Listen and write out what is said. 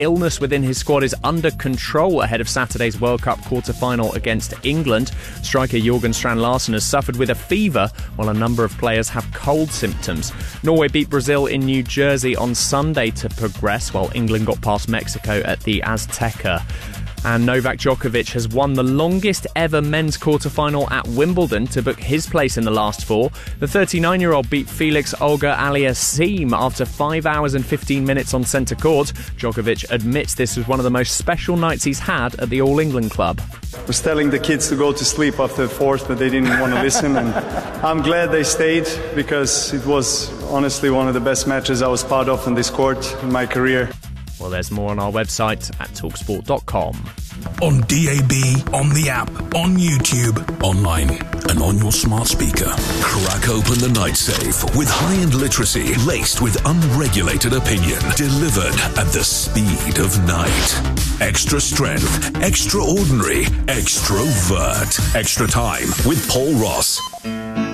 illness within his squad is under control ahead of Saturday's World Cup quarter-final against England. Striker Jorgen Strand Larsen has suffered with a fever, while a number of players have cold symptoms. Norway beat Brazil in New Jersey on Sunday to progress, while England got past Mexico at the Azteca. And Novak Djokovic has won the longest ever men's quarter-final at Wimbledon to book his place in the last four. The 39-year-old beat Felix Auger-Aliassime after 5 hours and 15 minutes on centre court. Djokovic admits this was one of the most special nights he's had at the All England club. I was telling the kids to go to sleep after the fourth, but they didn't want to listen. And I'm glad they stayed, because it was honestly one of the best matches I was part of on this court in my career. Well, there's more on our website at talksport.com. On DAB, on the app, on YouTube, online, and on your smart speaker. Crack open the Night Safe with high-end literacy laced with unregulated opinion, delivered at the speed of night. Extra strength, extraordinary, extrovert. Extra time with Paul Ross.